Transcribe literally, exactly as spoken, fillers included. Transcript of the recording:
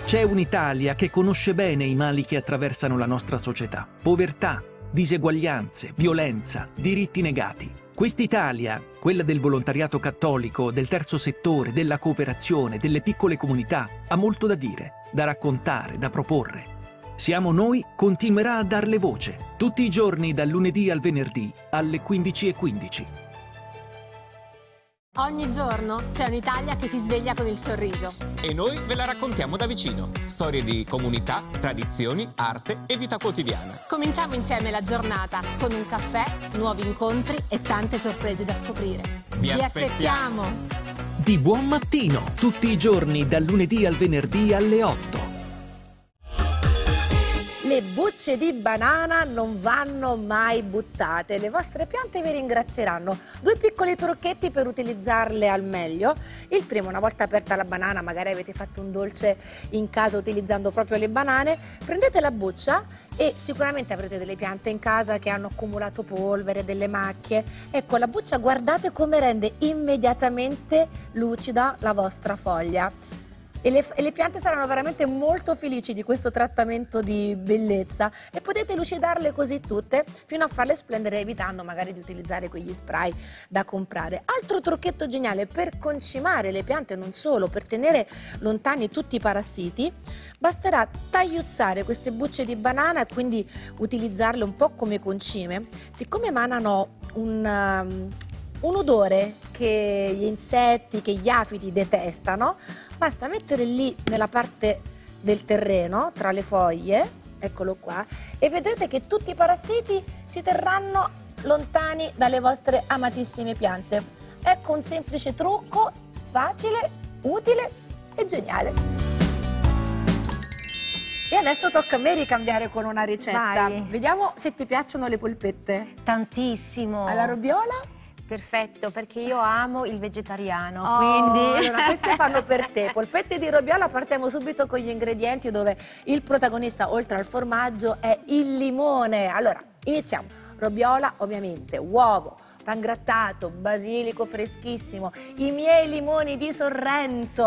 C'è un'Italia che conosce bene i mali che attraversano la nostra società. Povertà, diseguaglianze, violenza, diritti negati. Quest'Italia, quella del volontariato cattolico, del terzo settore, della cooperazione, delle piccole comunità, ha molto da dire, da raccontare, da proporre. Siamo Noi continuerà a darle voce, tutti i giorni dal lunedì al venerdì alle quindici e quindici. Ogni giorno c'è un'Italia che si sveglia con il sorriso. E noi ve la raccontiamo da vicino. Storie di comunità, tradizioni, arte e vita quotidiana. Cominciamo insieme la giornata con un caffè, nuovi incontri e tante sorprese da scoprire. Vi Vi aspettiamo. aspettiamo! Di buon mattino, tutti i giorni dal lunedì al venerdì alle otto. Le bucce di banana non vanno mai buttate, le vostre piante vi ringrazieranno. Due piccoli trucchetti per utilizzarle al meglio. Il primo, una volta aperta la banana, magari avete fatto un dolce in casa utilizzando proprio le banane, prendete la buccia e sicuramente avrete delle piante in casa che hanno accumulato polvere, delle macchie. Ecco, la buccia guardate come rende immediatamente lucida la vostra foglia. E le, e le piante saranno veramente molto felici di questo trattamento di bellezza e potete lucidarle così tutte fino a farle splendere, evitando magari di utilizzare quegli spray da comprare. Altro trucchetto geniale per concimare le piante, non solo, per tenere lontani tutti i parassiti, basterà tagliuzzare queste bucce di banana e quindi utilizzarle un po' come concime. Siccome emanano un... Um, un odore che gli insetti, che gli afidi detestano, basta mettere lì nella parte del terreno, tra le foglie, eccolo qua, e vedrete che tutti i parassiti si terranno lontani dalle vostre amatissime piante. Ecco un semplice trucco, facile, utile e geniale. E adesso tocca a me ricambiare con una ricetta. Vai. Vediamo se ti piacciono le polpette. Tantissimo. Alla robiola? Perfetto, perché io amo il vegetariano, Oh, quindi... allora queste fanno per te. Polpette di robiola, partiamo subito con gli ingredienti dove il protagonista oltre al formaggio è il limone. Allora, iniziamo. Robiola ovviamente, uovo, pangrattato, basilico freschissimo, i miei limoni di Sorrento.